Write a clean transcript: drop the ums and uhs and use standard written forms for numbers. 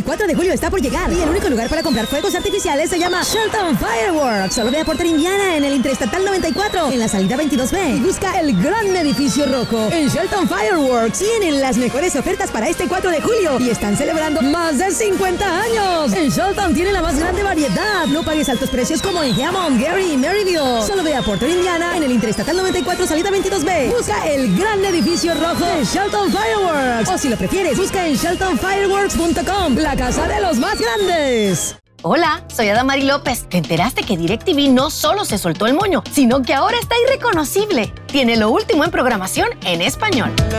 4 de julio está por llegar y el único lugar para comprar fuegos artificiales se llama Shelton Fireworks. Solo ve a Porter, Indiana, en el Interestatal 94, en la salida 22B. Y busca el gran edificio rojo. En Shelton Fireworks tienen las mejores ofertas para este 4 de julio y están celebrando más de 50 años. En Shelton tiene la más grande variedad. No pagues altos precios como en Hammond, Gary y Maryville. Solo ve a Porter, Indiana, en el Interestatal 94, salida 22B. Busca el gran edificio rojo de Shelton Fireworks. O si lo prefieres, busca en sheltonfireworks.com, la casa de los más grandes. Hola, soy Adamari López. ¿Te enteraste que DirecTV no solo se soltó el moño, sino que ahora está irreconocible? Tiene lo último en programación en español.